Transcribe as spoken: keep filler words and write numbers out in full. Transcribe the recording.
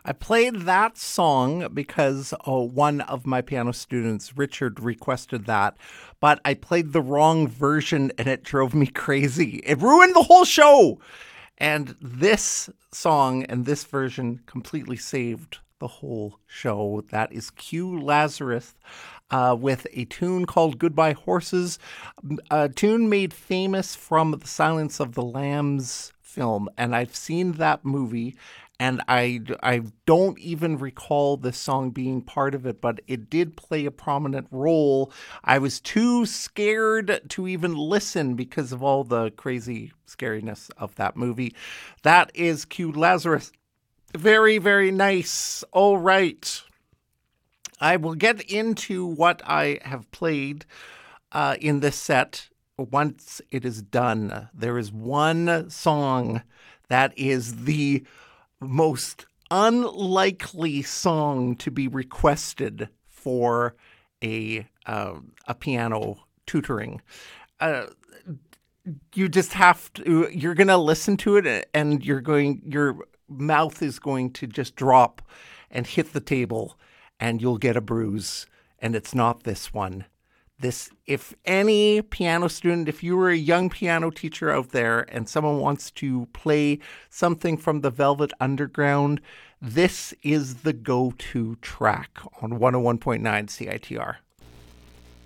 I played that song because oh, one of my piano students, Richard, requested that, but I played the wrong version and it drove me crazy. It ruined the whole show. And this song and this version completely saved the whole show. That is Q Lazarus uh, with a tune called Goodbye Horses, a tune made famous from the Silence of the Lambs film. And I've seen that movie. And I, I don't even recall this song being part of it, but it did play a prominent role. I was too scared to even listen because of all the crazy scariness of that movie. That is Q Lazarus. Very, very nice. All right. I will get into what I have played uh, in this set once it is done. There is one song that is the most unlikely song to be requested for a uh, a piano tutoring. Uh, you just have to. You're gonna listen to it, and you're going. Your mouth is going to just drop and hit the table, and you'll get a bruise. And it's not this one. This, if any piano student, if you were a young piano teacher out there and someone wants to play something from the Velvet Underground, this is the go-to track on one oh one point nine C I T R.